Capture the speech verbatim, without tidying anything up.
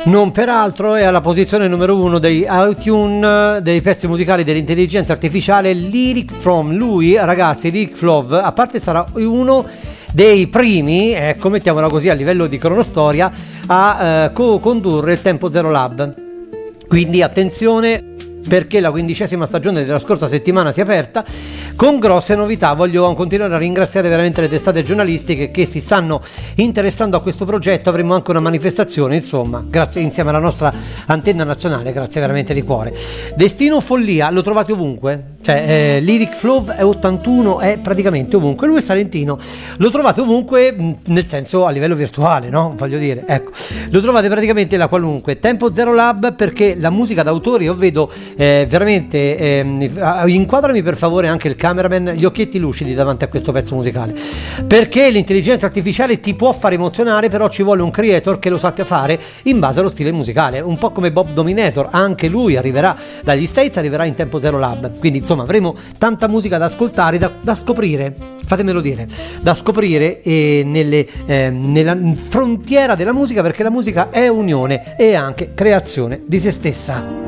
Non peraltro è alla posizione numero uno dei iTunes dei pezzi musicali dell'intelligenza artificiale Lyric From. Lui, ragazzi, Lyric Flow, a parte sarà uno dei primi, ecco, mettiamola così, a livello di cronostoria, a eh, co-condurre il Tempo Zero Lab. Quindi attenzione, perché la quindicesima stagione della scorsa settimana si è aperta con grosse novità. Voglio continuare a ringraziare veramente le testate giornalistiche che si stanno interessando a questo progetto. Avremo anche una manifestazione, insomma, grazie, insieme alla nostra antenna nazionale, grazie veramente di cuore. Destino Follia lo trovate ovunque, cioè eh, Lyric Flow è ottantuno, è praticamente ovunque. Lui è salentino, lo trovate ovunque, nel senso a livello virtuale, no? Voglio dire, ecco, lo trovate praticamente la qualunque. Tempo Zero Lab, perché la musica d'autore, io vedo Eh, veramente eh, inquadrami per favore anche il cameraman, gli occhietti lucidi davanti a questo pezzo musicale, perché l'intelligenza artificiale ti può far emozionare, però ci vuole un creator che lo sappia fare in base allo stile musicale, un po' come Bob Dominator. Anche lui arriverà dagli States, arriverà in Tempo Zero Lab, quindi insomma avremo tanta musica da ascoltare, da, da scoprire, fatemelo dire, da scoprire eh, nelle, eh, nella frontiera della musica, perché la musica è unione e anche creazione di se stessa.